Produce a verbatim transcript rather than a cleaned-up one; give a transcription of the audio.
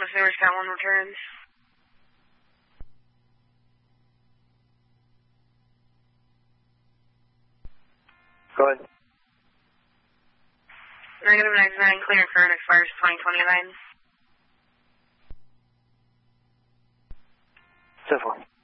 Columbus, New York, count one returns. Go ahead. Negative ninety-nine, clear and current expires twenty twenty-nine. ten four.